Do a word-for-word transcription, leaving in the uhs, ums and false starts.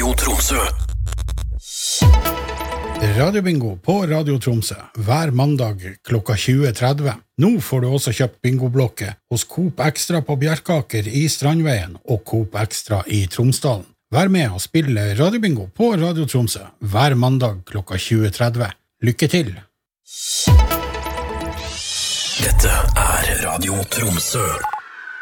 Radio Tromsø. Radiobingo på Radio Tromsø hver mandag klokka tjue tretti. Nå får du også kjøpt bingoblokke hos Coop Extra på Bjerkaker i Strandveien og Coop Extra i Tromsdalen. Vær med og spille Radiobingo på Radio Tromsø hver mandag klokka tjue tretti. Lykke til! Dette er Radio Tromsø.